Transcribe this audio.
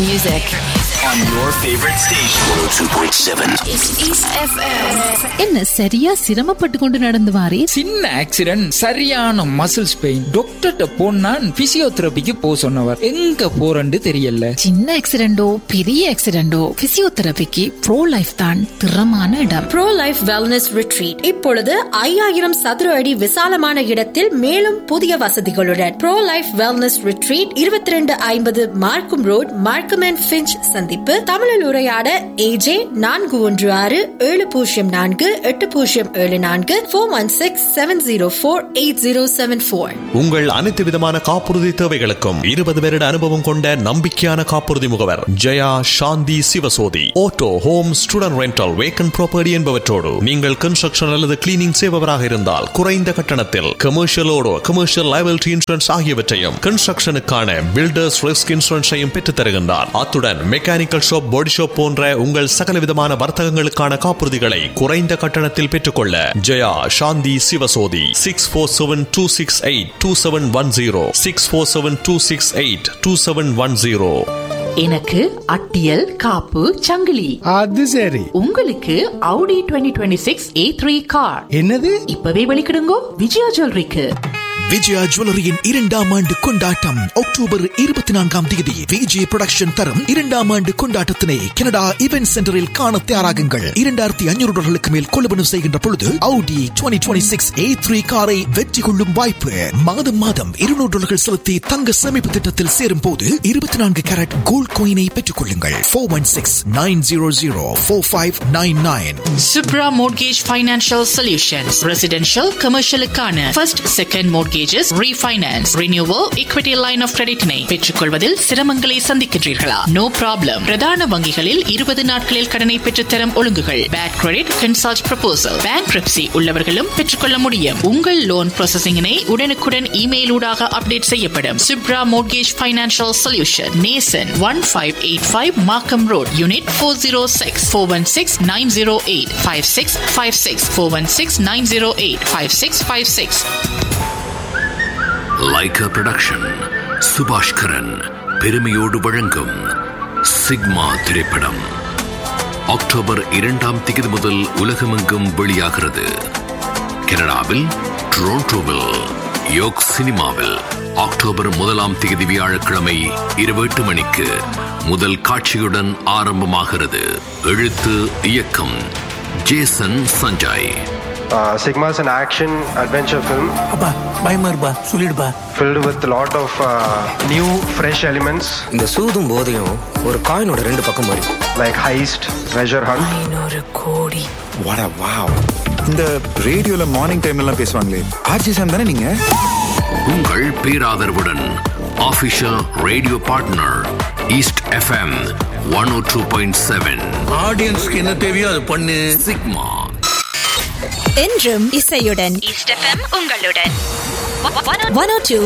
music. On your favorite station. 102.7. It's East FM. என்ன சரியா சிரமப்பட்டு கொண்டு நடந்து வாரே? சின்ன ஆக்சிடென்ட், சரியான மசில்ஸ் பெயின். டாக்டர்ட்ட போனா பிசியோதெரபிக்கு போ சொன்னவர். எங்க போறன்னு தெரியல. சின்ன ஆக்சிடென்டோ பெரிய ஆக்சிடென்டோ பிசியோதெரபிக்கு ப்ரோ லைஃப் தான் திறமான இடம். ப்ரோ லைஃப் வெல்னஸ் ரிட்ரீட் இப்பொழுது 5000 சதுர அடி விசாலமான இடத்தில் மேலும் புதிய வசதிகளுடன் ப்ரோ லைஃப் வெல்னஸ் ரிட்ரீட் 2250 மார்க்கம் ரோட், மார்க்கம் அண்ட் ஃபிஞ்ச் சந்திப்பு. தமிழில் உரையாட AJ 416-704-8074 416-704-8074. உங்கள் அனைத்து விதமான காப்புறுதி தேவைகளுக்கும் 20 வருட அனுபவம் கொண்ட நம்பிக்கையான காப்புறுதி முகவர் ஜெயா சாந்தி Sivasothy. Auto, home, student rental, vacant property என்பவற்றோடு நீங்கள் கன்ஸ்ட்ரக்ஷன் அல்லது கிளீனிங் செய்பவராக இருந்தால் குறைந்த கட்டணத்தில் கமர்ஷியலோடு கமர்ஷியல் லைபிலிட்டி இன்சூரன்ஸ் ஆகியவற்றையும் கன்ஸ்ட்ரக்ஷனுக்கான பில்டர்ஸ் ரிஸ்க் இன்சூரன்ஸையும் பெற்றுத் தருகின்றார். அத்துடன் மெக்கானிக்கல் ஷாப், பாடி ஷாப் போன்ற உங்கள் சகல விதமான வர்த்தகங்களுக்கான காப்புறுதிகளை குறைந்த கட்டணத்தில் பெற்றுக்கொள்ள ஜெயா சாந்தி சிவசோதி 647-268-2710 647-268-2710. எனக்கு அட்டியல் காப்பு சங்கிலி. அது சரி. உங்களுக்கு Audi 2026 A3 கார். என்னது? இப்பவே வெளிக்கிடுங்கோ விஜயா ஜுவல்லரிக்கு. விஜயா ஜுவல்லரியின் 2ஆம் ஆண்டு கொண்டாட்டம் அக்டோபர் 24ஆம் தேதி விஜய் புரொடக்ஷன் தரும் 2ஆம் ஆண்டு கொண்டாட்டத்தினை கனடா இவென்ட் சென்டரில் காண தயாராகுங்கள். $2500 மேல் கொள்வனவு செய்கின்ற பொழுது Audi 2026 A3 காரை வெற்றி கொள்ளும் வாய்ப்பு. மாதம் மாதம் $200 செலுத்தி தங்க சேமிப்பு திட்டத்தில் சேரும் போது 24 கேரட் கோல்ட் காயினை பெற்றுக் கொள்ளுங்கள். 416-900-4599. Subra Mortgage Financial Solutions. Residential, commercial-க்கான first, second mortgages, refinance, renewal, equity line of credit-னை பெற்றுக்கொள்வதில் சிரமங்களை சந்திக்கின்றீர்களா? No problem. பிரதான வங்கிகளில் 20 நாட்களில் கடனை பெற்றுத்தரும் ஒழுங்குகள். Bad credit, consult proposal. Bankruptcy உள்ளவர்களும் பெற்றுக்கொள்ள முடியும். உங்கள் லோன் ப்ராசஸிங்கினை உடனுக்குடன் இமெயில் ஊடாக அப்டேட் செய்யப்படும். Subra Mortgage Financial Solution, Nason 1585 Markham Road, Unit 406 416-908-5656 416-908-5656. Lyca production Subaskaran பெருமையோடு வழங்கும் சிக்மா திரைப்படம் அக்டோபர் 2ஆம் தேதி முதல் உலகமெங்கும் வெளியாகிறது. கனடாவில் டொரண்டோவில் யோக் சினிமாவில் அக்டோபர் 1ஆம் தேதி வியாழக்கிழமை இரவு 8 மணிக்கு முதல் காட்சியுடன் ஆரம்பமாகிறது. எழுத்து இயக்கம் Jason Sanjay. Sigma is an action adventure film. அப்பா பயமா இருப்பா, சொல்லிடுப்பா. Filled with a lot of new fresh elements. இந்த சூதும் போதையும் ஒரு காயினோட ரெண்டு பக்கம் வரும். Like heist, treasure hunt. 500 கோடி. வாடா வாவ். இந்த ரேடியோல மார்னிங் டைம்ல எல்லாம் பேசுவாங்களே, ஆர்ஜி சாம் தானே நீங்க? உங்கள் பேராதரவுடன் official radio partner east FM 102.7. ஆடியன்ஸ்க்கு என்ன தேவையோ அது பண்ணு. சிக்மா என்றும் இசையுடன் East FM உங்களுடன் 102